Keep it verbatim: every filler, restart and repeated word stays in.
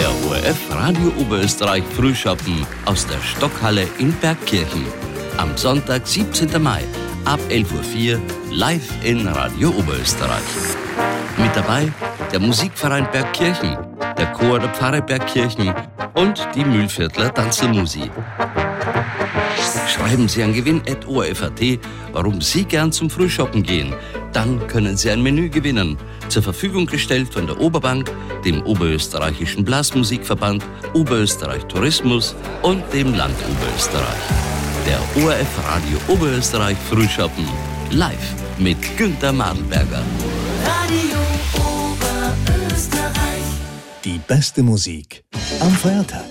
Der O R F Radio Oberösterreich Frühschoppen aus der Stockhalle in Bergkirchen. Am Sonntag, siebzehnten Mai, ab elf Uhr vier, live in Radio Oberösterreich. Mit dabei der Musikverein Bergkirchen, der Chor der Pfarre Bergkirchen und die Mühlviertler Tanzelmusi. Schreiben Sie an gewinn at o r f punkt a t, warum Sie gern zum Frühshoppen gehen. Dann können Sie ein Menü gewinnen. Zur Verfügung gestellt von der Oberbank, dem Oberösterreichischen Blasmusikverband, Oberösterreich Tourismus und dem Land Oberösterreich. Der O R F Radio Oberösterreich Frühshoppen live mit Günther Madelberger. Radio Oberösterreich. Die beste Musik am Feiertag.